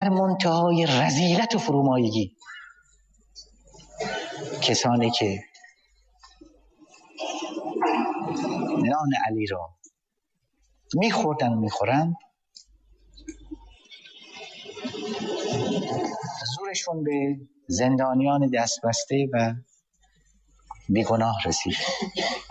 منتهای رذیلت و فرومایگی. کسانی که نان علی را میخوردن و میخورند، زورشون به زندانیان دستبسته و بیگناه رسید.